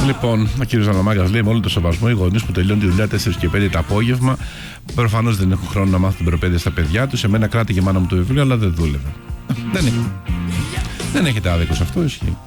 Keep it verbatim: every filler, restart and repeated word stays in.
Λοιπόν, ο κύριος Αναμάγκας λέει: με όλο το σεβασμό, οι γονείς που τελειώνουν τη δουλειά τέσσερις και πέντε το απόγευμα προφανώς δεν έχουν χρόνο να μάθουν την προπαίδεια στα παιδιά τους. Εμένα κράτηκε η μάνα μου το βιβλίο, αλλά δεν δούλευε. Δεν, έχει. δεν έχετε άδικο σε αυτό, ισχύει.